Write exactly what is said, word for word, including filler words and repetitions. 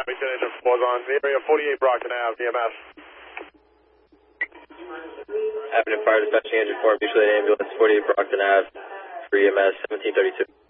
Remington engine was on the area forty-eight Brockton Ave, E M S. Avenue Fire Dispatching Engine four, mutual aid ambulance, forty-eight Brockton Ave, for E M S, seventeen thirty-two.